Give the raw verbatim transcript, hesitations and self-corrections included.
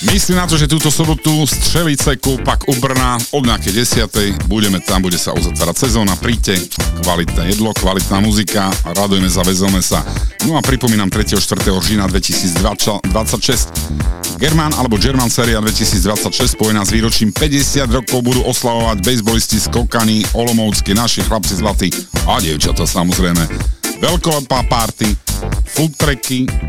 Myslí na to, že túto sobotu Střelice, Koupak u Brna od nejakej desiatej budeme tam, bude sa uzatvárať sezóna, príďte, kvalitné jedlo, kvalitná muzika, radujeme sa, vezome sa. No a pripomínam tretieho štvrtého října dvetisícdvadsaťšesť German alebo German séria dvetisícdvadsaťšesť spojená s výročím päťdesiat rokov budú oslavovať bejsbolisti z Kokany, Olomoucky, naši chlapci zlatí a dievčatá samozrejme. Veľkolepá party, food tracky,